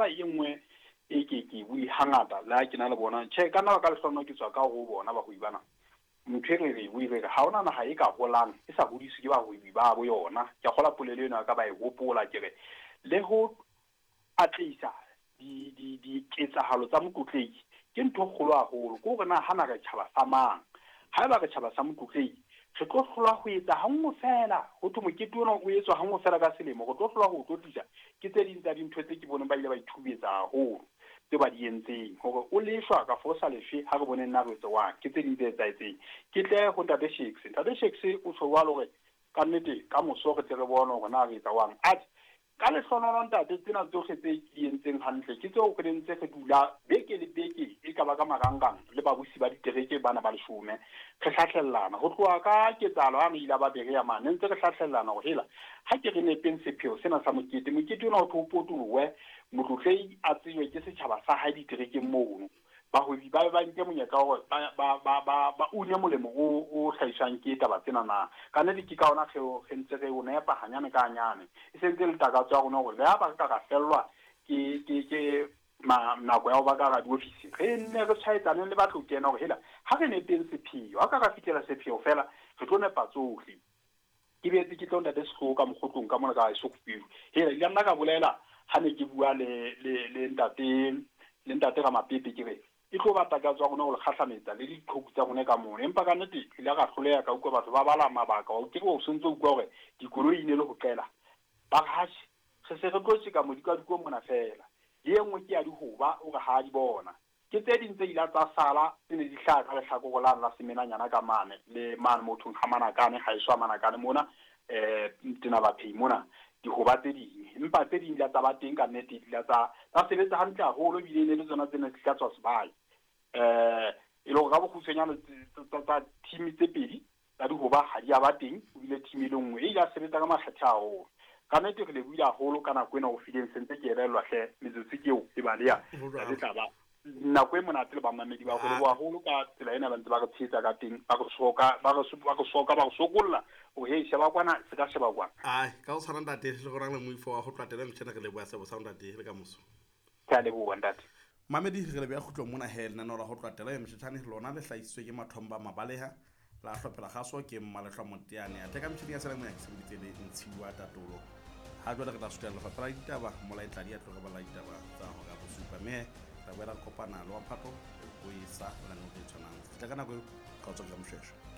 taba e nngwe e ke bui hangata la ke na le bona che kana ba ka le hlono ke tswa ka go bona ba go ibana motho re bui re ha ona naga e ka golang e sa godise ke ba go iba bo yona ke gola polelo ena ka ba e gopola ke re le ho atlisa di ketsahalo tsa motlotlei ke ntho kgolo haholo ko re na hana re tšhaba sa mang ha ba re tšhaba sa motlotlei re tlo hlola go etsa hangwe fela go thwe mokete ona o etswa hangwe fela ka selemo go tlo hlola go tlotlisa ke tse ding tsa dintho tse ke bone ba ile ba ithubetsa haholo tse ba di entseng gore o leshwa ka fosa lefe ha re bone nna re tsewang ke tse ding tse etsahetseng ke tle go Ntate Shakes o tsho wa lore ka nnete ka moso re tle re bone gore na re etsawang ati ka le hlonono ntate tsena tsohle tse di entseng hantle ke tseo re ntse re dula beke le beke e ka ba ka marangrang le babusi ba ditereke bana ba leshome re hlahlellana go tloa ka ketsalo ha re ile ba bereya mane ntse re hlahlellana go hela ha ke re nepeng sepheo sena sa mokete ona o tlo potolowe motlotlei a tsejwe ke setjhaba sa hae diterekeng mono bahwebi ba nke monyetla gore ba une molemo o hlahiswang ke taba tsena na ka nnete ke ka ona ge ntse re o nepa hanyane ka hanyane e sentse le takatso ya rona gore le ha ba ka fellwa ke nako ya go ba ka ga diofisi re nne re tshwaetsane le batlo kena gore hela ha re nepeng sepheo ha ka ga fitlhela sepheo fela re tlo nepa tsohle ke betse ke tlo Ntate Sehloho ka mogotlong ka mona ka e sokopelo hela ile nna ka bolela ha ne ke bua le ntate ga mapepe ke re e tlo ba takatso ya rona go le kgahlametsa le diqhoku tsa rona ka mona empa ka nnete ile ga hloleha ka utlwa batho ba bala mabaka o ke go sentse utlwa gore dikoloi ne le go qela ba gashi se se re tlo tsika modikadiko mona fela ye nngwe ke ya dihoba o re ha di bona ke tse ding tse ile tsa sala tse ne di hlaha ka lehlakore la semenanyana ka mane le mane mothong ga Manakane ga iswa Manakane mona tena baphei mona dihoba tse ding empa tse ding tsa ba teng ka nnete di tsa sebetsa hantle haholo bile ne le tsona tsena di tla tswa sebae e le go ga bokgutshwanyana tsa team tse pedi tsa dihoba ha di a ba teng o bile team le nngwe e ile a sebetsa ka mahlathi haholo ka nnete re le buile haholo ka nako ena go fileng sentse ke elellwa hle metsotso keo e baleya le tla ba nako e monate le bamamedi ba go haholo ka tsela ena ba ntse ba re tsheetsa ka teng ba go sokolla o he sheba kwana se ka sheba kwana ai ka o tshwana Ntate le go rang le moifo wa go tlatela mtšhena ke le bua sebo sa Ntate le ka moso ka le bua Ntate mamedi re le bja khutlo mona he le nana la go tlatela mtšhane lona le hlaisitswe ke mathomba mabaleha la hlopela gaso ke mmalehlwa moteane a teka mtšhini ya sela mo ya ke sebeditse le ntshiwa tatolo ha jwale re tla sutela lefapha la ditaba molaetladi ya tloga ba la ditaba tsa go ka bosupa mme ra boela kopana le wa phato go isa la no le tshwanang tla ka nako ka o tswa ka moshweshwe